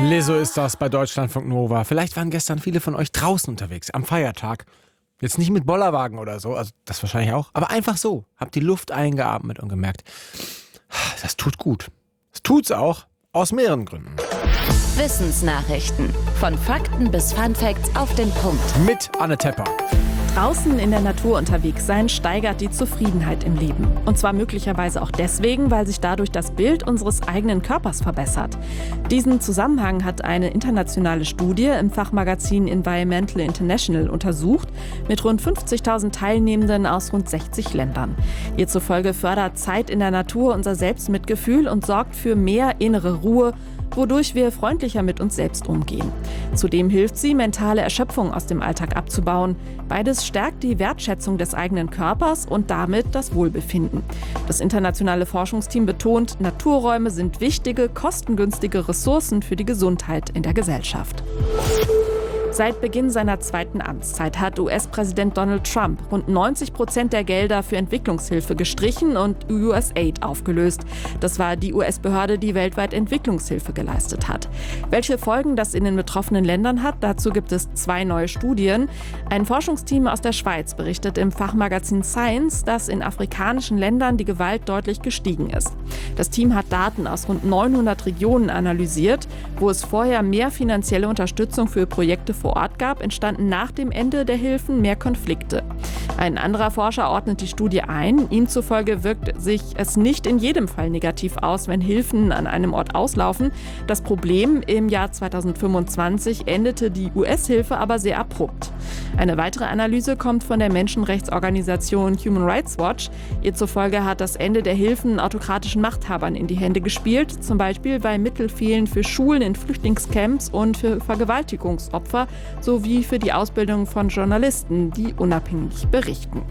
Lizzo ist das bei Deutschlandfunk Nova. Vielleicht waren gestern viele von euch draußen unterwegs, am Feiertag. Jetzt nicht mit Bollerwagen oder so, also das wahrscheinlich auch, aber einfach so. Habt die Luft eingeatmet und gemerkt, das tut gut. Das tut's auch, aus mehreren Gründen. Wissensnachrichten. Von Fakten bis Funfacts auf den Punkt. Mit Anne Tepper. Draußen in der Natur unterwegs sein steigert die Zufriedenheit im Leben. Und zwar möglicherweise auch deswegen, weil sich dadurch das Bild unseres eigenen Körpers verbessert. Diesen Zusammenhang hat eine internationale Studie im Fachmagazin Environmental International untersucht, mit rund 50.000 Teilnehmenden aus rund 60 Ländern. Ihr zufolge fördert Zeit in der Natur unser Selbstmitgefühl und sorgt für mehr innere Ruhe, wodurch wir freundlicher mit uns selbst umgehen. Zudem hilft sie, mentale Erschöpfung aus dem Alltag abzubauen. Beides stärkt die Wertschätzung des eigenen Körpers und damit das Wohlbefinden. Das internationale Forschungsteam betont, Naturräume sind wichtige, kostengünstige Ressourcen für die Gesundheit in der Gesellschaft. Seit Beginn seiner zweiten Amtszeit hat US-Präsident Donald Trump rund 90% der Gelder für Entwicklungshilfe gestrichen und USAID aufgelöst. Das war die US-Behörde, die weltweit Entwicklungshilfe geleistet hat. Welche Folgen das in den betroffenen Ländern hat, dazu gibt es 2 neue Studien. Ein Forschungsteam aus der Schweiz berichtet im Fachmagazin Science, dass in afrikanischen Ländern die Gewalt deutlich gestiegen ist. Das Team hat Daten aus rund 900 Regionen analysiert. Wo es vorher mehr finanzielle Unterstützung für Projekte vor Ort gab, entstanden nach dem Ende der Hilfen mehr Konflikte. Ein anderer Forscher ordnet die Studie ein. Ihm zufolge wirkt sich es nicht in jedem Fall negativ aus, wenn Hilfen an einem Ort auslaufen. Das Problem: im Jahr 2025 endete die US-Hilfe aber sehr abrupt. Eine weitere Analyse kommt von der Menschenrechtsorganisation Human Rights Watch. Ihr zufolge hat das Ende der Hilfen autokratischen Machthabern in die Hände gespielt, zum Beispiel weil Mittel fehlen für Schulen in Flüchtlingscamps und für Vergewaltigungsopfer sowie für die Ausbildung von Journalisten, die unabhängig berichten.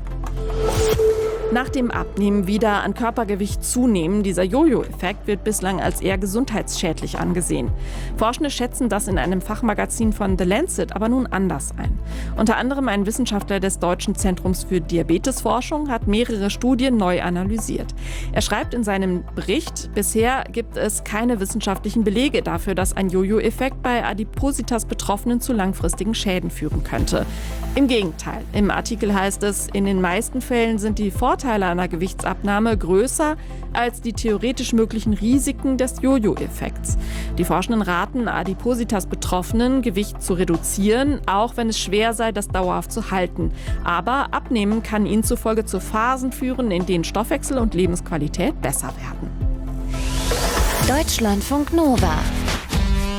Nach dem Abnehmen wieder an Körpergewicht zunehmen, dieser Jojo-Effekt wird bislang als eher gesundheitsschädlich angesehen. Forschende schätzen das in einem Fachmagazin von The Lancet aber nun anders ein. Unter anderem ein Wissenschaftler des Deutschen Zentrums für Diabetesforschung hat mehrere Studien neu analysiert. Er schreibt in seinem Bericht, bisher gibt es keine wissenschaftlichen Belege dafür, dass ein Jojo-Effekt bei Adipositas-Betroffenen zu langfristigen Schäden führen könnte. Im Gegenteil, im Artikel heißt es, in den meisten Fällen sind die Vorteile einer Gewichtsabnahme größer als die theoretisch möglichen Risiken des Jojo-Effekts. Die Forschenden raten Adipositas-Betroffenen, Gewicht zu reduzieren, auch wenn es schwer sei, das dauerhaft zu halten. Aber Abnehmen kann ihnen zufolge zu Phasen führen, in denen Stoffwechsel und Lebensqualität besser werden. Deutschlandfunk Nova.